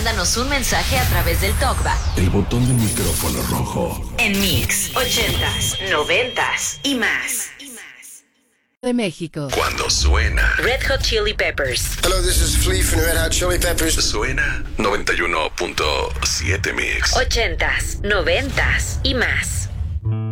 mándanos un mensaje a través del TalkBack. El botón del micrófono rojo. En Mix 80s, 90s y más. De México. Cuando suena Red Hot Chili Peppers. Hello, this is Flea from Red Hot Chili Peppers. suena 91.7 Mix. 80s, 90s y más.